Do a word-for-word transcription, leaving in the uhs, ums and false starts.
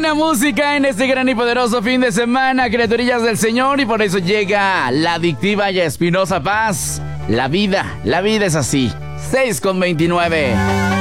Buena música en este gran y poderoso fin de semana, criaturillas del Señor, y por eso llega la adictiva y Espinosa Paz. La vida, la vida es así. seis con veintinueve.